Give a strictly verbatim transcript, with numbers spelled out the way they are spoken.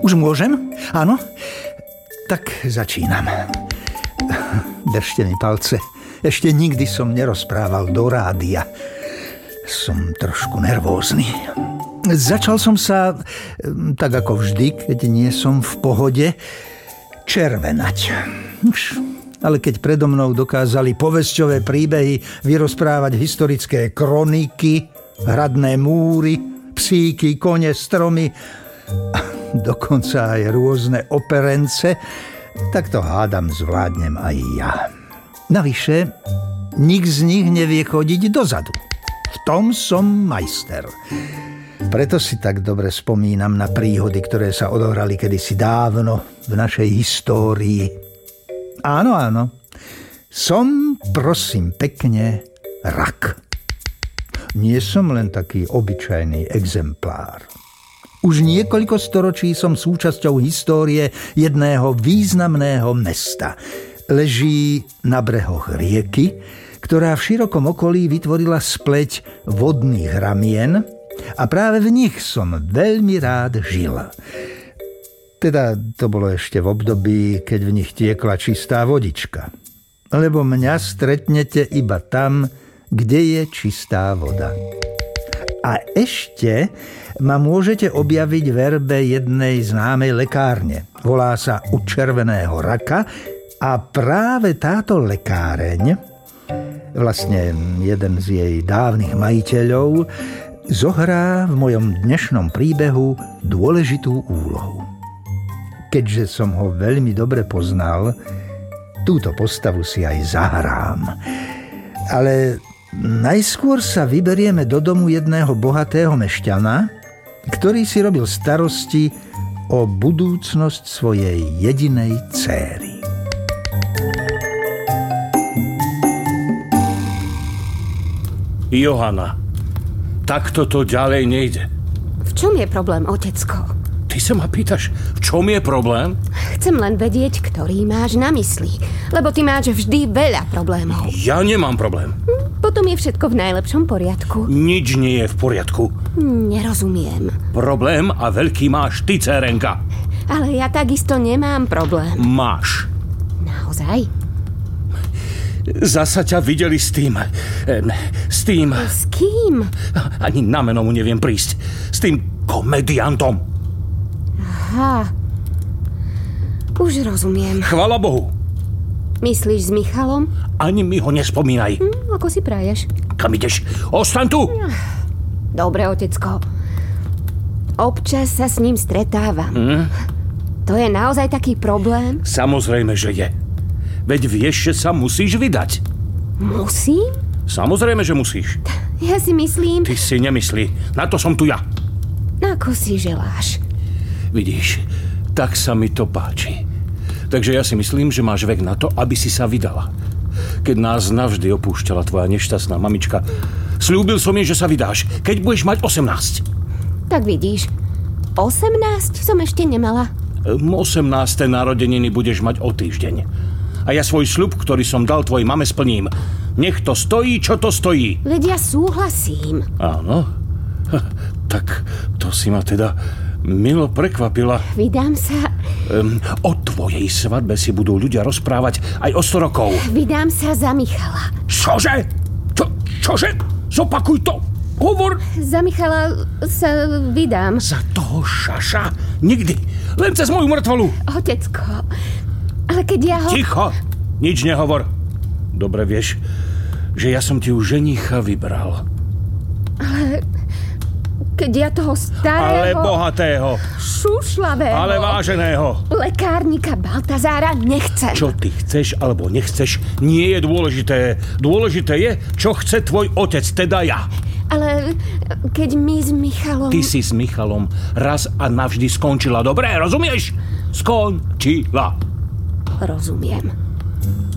Už môžem? Áno? Tak začínam. Držte mi palce. Ešte nikdy som nerozprával do rádia. Som trošku nervózny. Začal som sa, tak ako vždy, keď nie som v pohode, červenať. Ale keď predo mnou dokázali povesťové príbehy vyrozprávať historické kroniky, hradné múry, psíky, kone, stromy, dokonca aj rôzne operence, tak to hádam zvládnem aj ja. Navyše, nik z nich nevie chodiť dozadu. V tom som majster. Preto si tak dobre spomínam na príhody, ktoré sa odohrali kedysi dávno v našej histórii. Áno, áno. Som, prosím pekne, rak. Nie som len taký obyčajný exemplár. Už niekoľko storočí som súčasťou histórie jedného významného mesta. Leží na brehoch rieky, ktorá v širokom okolí vytvorila spleť vodných ramien a práve v nich som veľmi rád žil. Teda to bolo ešte v období, keď v nich tiekla čistá vodička. Lebo mňa stretnete iba tam, kde je čistá voda. A ešte ma môžete objaviť v erbe jednej známej lekárne. Volá sa U červeného raka a práve táto lekáreň, vlastne jeden z jej dávnych majiteľov, zohrá v mojom dnešnom príbehu dôležitú úlohu. Keďže som ho veľmi dobre poznal, túto postavu si aj zahrám. Ale najskôr sa vyberieme do domu jedného bohatého mešťana, ktorý si robil starosti o budúcnosť svojej jedinej dcéry. Johana, takto to ďalej nejde. V čom je problém, otecko? Ty sa ma pýtaš, v čom je problém? Chcem len vedieť, ktorý máš na mysli, lebo ty máš vždy veľa problémov. Ja nemám problém. Hm, potom je všetko v najlepšom poriadku. Nič nie je v poriadku. Nerozumiem. Problém a veľký máš ty, dcérenka. Ale ja takisto nemám problém. Máš. Naozaj? Zasa ťa videli s tým... S tým... S kým? Ani na meno mu neviem prísť. S tým komediantom. Aha. Už rozumiem. Chvala Bohu. Myslíš s Michalom? Ani mi ho nespomínaj. Hm, ako si praješ? Kam ideš? Ostaň tu! Dobre, otecko. Občas sa s ním stretávam. Hm? To je naozaj taký problém? Samozrejme, že je. Veď vieš, že sa musíš vydať. Musím? Samozrejme, že musíš. Ja si myslím... Ty si nemyslí. Na to som tu ja. Ako si želáš. Vidíš, tak sa mi to páči. Takže ja si myslím, že máš vek na to, aby si sa vydala. Keď nás navždy opúšťala tvoja nešťastná mamička, sľúbil som jej, že sa vydáš, keď budeš mať osemnásť. Tak vidíš, osemnásť som ešte nemala. osemnáste narodeniny budeš mať o týždeň. A ja svoj sľub, ktorý som dal tvojej mame, splním. Nech to stojí, čo to stojí. Veď ja súhlasím. Áno? Tak to si ma teda milo prekvapila. Vydám sa... Um, o tvojej svadbe si budú ľudia rozprávať aj o sto rokov. Vydám sa za Michala. Čože? Čo, čože? Zopakuj to. Hovor. Za Michala sa vydám. Za toho šaša? Nikdy. Len cez moju mŕtvolu. Otecko, ale keď ja ho... Ticho. Nič nehovor. Dobre vieš, že ja som ti už ženicha vybral. Ale... Keď ja toho starého... Ale bohatého. Šušľavého... Ale váženého. Lekárnika Baltazára nechcem. Čo ty chceš alebo nechceš, nie je dôležité. Dôležité je, čo chce tvoj otec, teda ja. Ale keď my s Michalom... Ty si s Michalom raz a navždy skončila. Dobre, rozumieš? Skončila. Rozumiem.